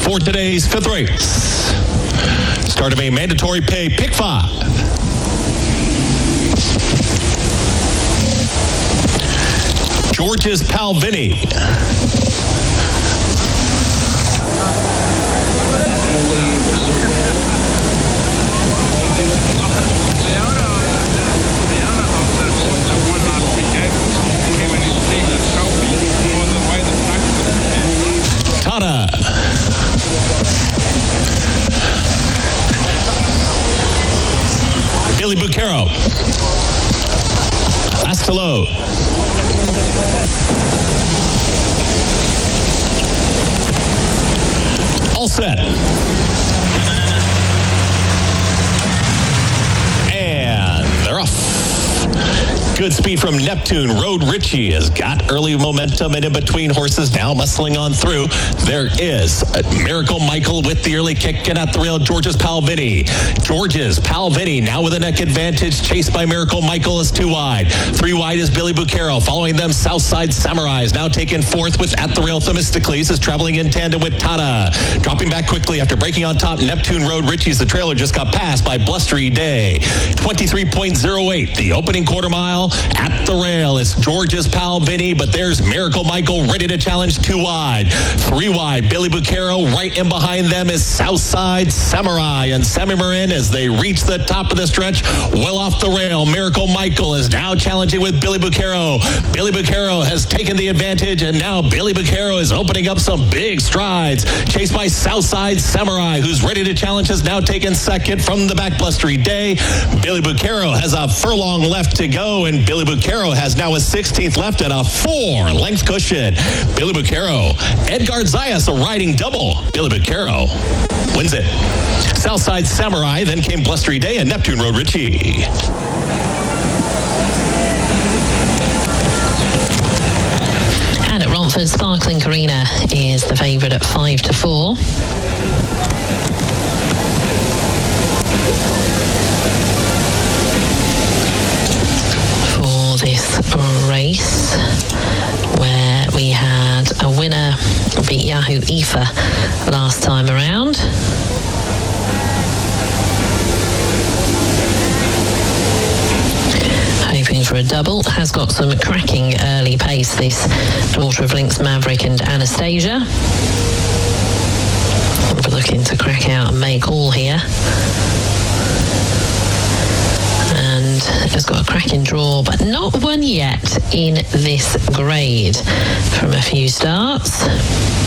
for today's fifth race. Start of a mandatory pay pick 5. George's Palvini. Tana. Billy Bucaro. Astelo. All set. And they're off. Good speed from Neptune. Road Richie has got early momentum, and in between horses now muscling on through. There is Miracle Michael with the early kick, and at the rail, George's Palvini. George's Palvini now with a neck advantage, chased by Miracle Michael is 2 wide. 3 wide is Billy Bucaro. Following them, Southside Samurai is now taken fourth with at the rail. Themistocles is traveling in tandem with Tana. Dropping back quickly after breaking on top, Neptune. Road Richie's the trailer just got passed by Blustery Day. 23.08, the opening quarter mile. At the rail, it's George's Palvini, but there's Miracle Michael ready to challenge 2 wide. 3 wide, Billy Bucaro. Right in behind them is Southside Samurai and Sammy Marin as they reach the top of the stretch. Well off the rail, Miracle Michael is now challenging with Billy Bucaro. Billy Bucaro has taken the advantage, and now Billy Bucaro is opening up some big strides. Chased by Southside Samurai, who's ready to challenge, has now taken second from the back. Blustery Day. Billy Bucaro has a furlong left to go, and Billy Bucaro has now a 16th left and a 4-length cushion. Billy Bucaro. Edgar Zayas, a riding double. Billy Bucaro wins it. Southside Samurai, then came Blustery Day and Neptune. Road Richie. And at Romford, Sparkling Carina is the favourite at 5-4. This race where we had a winner beat Yahoo Ifa last time around. Hoping for a double. Has got some cracking early pace, this Daughter of Lynx, Maverick and Anastasia. We're looking to crack out and make all here. And has got a cracking draw, but not one yet in this grade from a few starts.